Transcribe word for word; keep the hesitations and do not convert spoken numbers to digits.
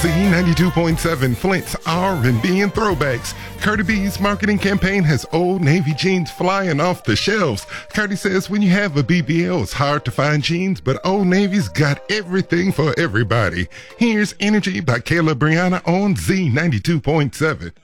Z ninety-two point seven, Flint's R and B and throwbacks. Cardi B's marketing campaign has Old Navy jeans flying off the shelves. Cardi says when you have a B B L, it's hard to find jeans, but Old Navy's got everything for everybody. Here's Energy by Kayla Brianna on Z ninety-two point seven.